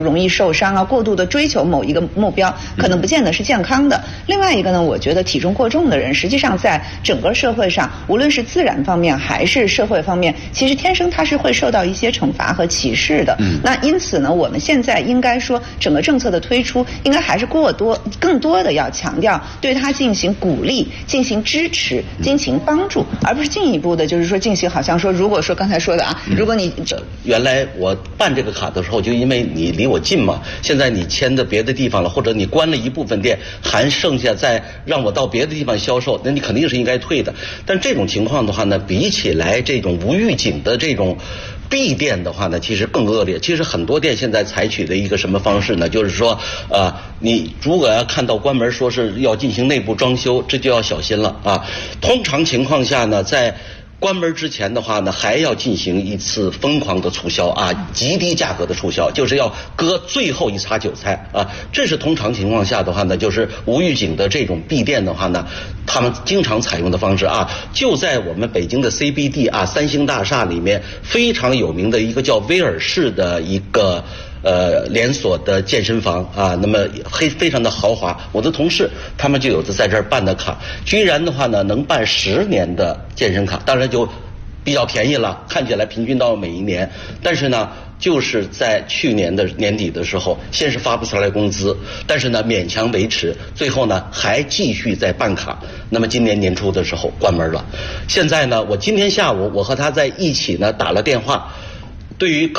容易受伤啊，过度的追求某一个目标，可能不见得是健康的。另外一个呢，我觉得体重过重的人，实际上在整个社会上，无论是自然方面还是社会方面，其实天生他是会受到一些惩罚和歧视的。那因此呢，我们现在应该说，整个政策的推出，应该还是更多的要强调对他进行鼓励、进行支持、进行帮助，而不是进一步的，就是说进行好像说，如果说刚才说的啊，如果你原来我办这个卡的时候，就因为你离我近嘛，现在你迁到别的地方了，或者你关了一部分店，还剩下再让我到别的地方销售，那你肯定是应该退的。但这种情况的话呢，比起来这种无预警的这种闭店的话呢，其实更恶劣。其实很多店现在采取的一个什么方式呢？就是说，你如果要看到关门说是要进行内部装修，这就要小心了啊。通常情况下呢，在关门之前的话呢，还要进行一次疯狂的促销啊，极低价格的促销，就是要割最后一茬韭菜啊。这是通常情况下的话呢，就是无预警的这种闭店的话呢，他们经常采用的方式啊。就在我们北京的 CBD 啊，三星大厦里面非常有名的一个叫威尔士的一个连锁的健身房啊，那么非常的豪华。我的同事他们就有的在这儿办的卡，居然的话呢能办10年的健身卡，当然就比较便宜了，看起来平均到每一年。但是呢，就是在去年的年底的时候，先是发不出来工资，但是呢勉强维持，最后呢还继续在办卡。那么今年年初的时候关门了。现在呢，我今天下午我和他在一起呢打了电话，对于